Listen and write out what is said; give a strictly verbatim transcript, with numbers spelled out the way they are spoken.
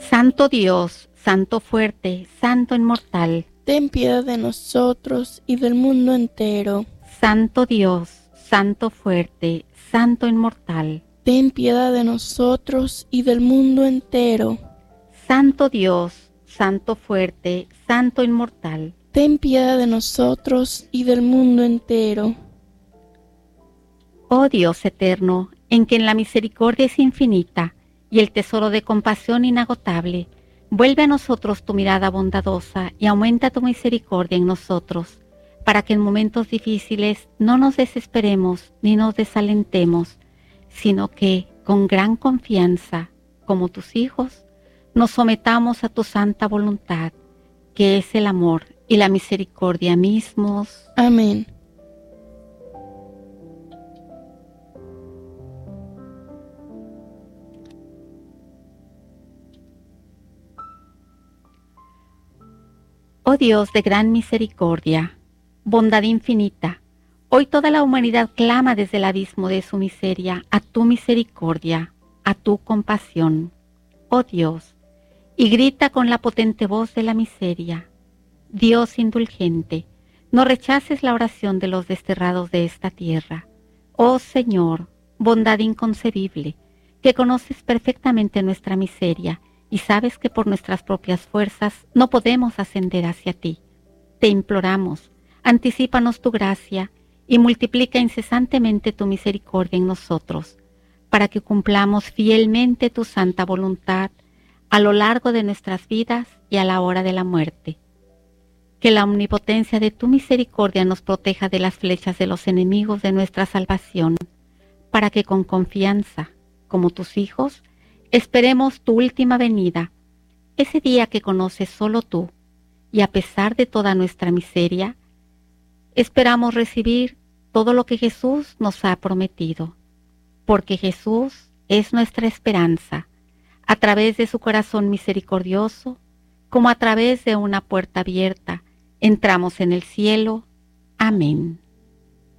Santo Dios, Santo fuerte, Santo inmortal, ten piedad de nosotros y del mundo entero. Santo Dios, Santo fuerte, Santo inmortal, ten piedad de nosotros y del mundo entero. Santo Dios, Santo fuerte, Santo inmortal, ten piedad de nosotros y del mundo entero. Oh Dios eterno, en quien la misericordia es infinita y el tesoro de compasión inagotable, vuelve a nosotros tu mirada bondadosa y aumenta tu misericordia en nosotros, para que en momentos difíciles no nos desesperemos ni nos desalentemos, sino que, con gran confianza, como tus hijos, nos sometamos a tu santa voluntad, que es el amor y la misericordia mismos. Amén. Oh Dios de gran misericordia, bondad infinita, hoy toda la humanidad clama desde el abismo de su miseria a tu misericordia, a tu compasión, oh Dios, y grita con la potente voz de la miseria. Dios indulgente, no rechaces la oración de los desterrados de esta tierra. Oh Señor, bondad inconcebible, que conoces perfectamente nuestra miseria y sabes que por nuestras propias fuerzas no podemos ascender hacia ti. Te imploramos, anticípanos tu gracia y multiplica incesantemente tu misericordia en nosotros, para que cumplamos fielmente tu santa voluntad a lo largo de nuestras vidas y a la hora de la muerte. Que la omnipotencia de tu misericordia nos proteja de las flechas de los enemigos de nuestra salvación, para que con confianza, como tus hijos, esperemos tu última venida, ese día que conoces solo tú, y a pesar de toda nuestra miseria, esperamos recibir todo lo que Jesús nos ha prometido, porque Jesús es nuestra esperanza, a través de su corazón misericordioso, como a través de una puerta abierta, entramos en el cielo. Amén.